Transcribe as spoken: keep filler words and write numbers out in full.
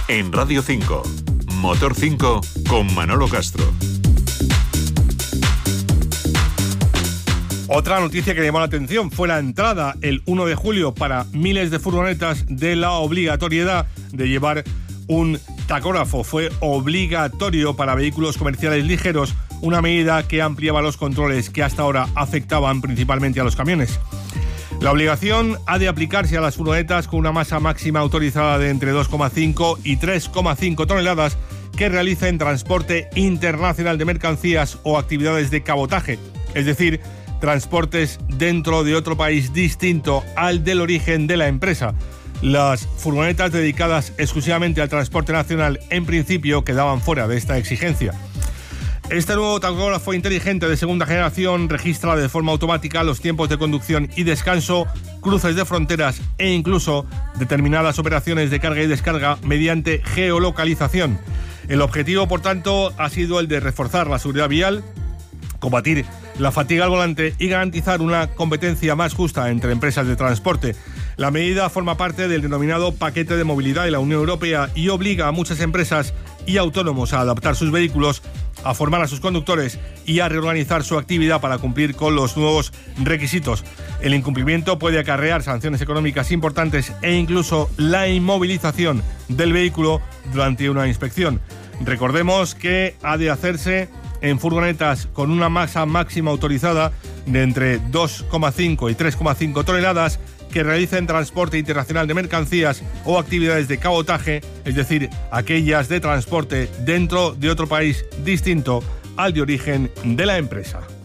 En Radio cinco, Motor cinco con Manolo Castro. Otra noticia que llamó la atención fue la entrada el uno de julio para miles de furgonetas de la obligatoriedad de llevar un tacógrafo. Fue obligatorio para vehículos comerciales ligeros, una medida que ampliaba los controles que hasta ahora afectaban principalmente a los camiones. La obligación ha de aplicarse a las furgonetas con una masa máxima autorizada de entre dos coma cinco y tres coma cinco toneladas que realicen transporte internacional de mercancías o actividades de cabotaje, es decir, transportes dentro de otro país distinto al del origen de la empresa. Las furgonetas dedicadas exclusivamente al transporte nacional, en principio, quedaban fuera de esta exigencia. Este nuevo tacógrafo inteligente de segunda generación registra de forma automática los tiempos de conducción y descanso, cruces de fronteras e incluso determinadas operaciones de carga y descarga mediante geolocalización. El objetivo, por tanto, ha sido el de reforzar la seguridad vial, combatir la fatiga al volante y garantizar una competencia más justa entre empresas de transporte. La medida forma parte del denominado paquete de movilidad de la Unión Europea y obliga a muchas empresas y autónomos a adaptar sus vehículos, a formar a sus conductores y a reorganizar su actividad para cumplir con los nuevos requisitos. El incumplimiento puede acarrear sanciones económicas importantes e incluso la inmovilización del vehículo durante una inspección. Recordemos que ha de hacerse en furgonetas con una masa máxima autorizada de entre dos coma cinco y tres coma cinco toneladas que realicen transporte internacional de mercancías o actividades de cabotaje, es decir, aquellas de transporte dentro de otro país distinto al de origen de la empresa.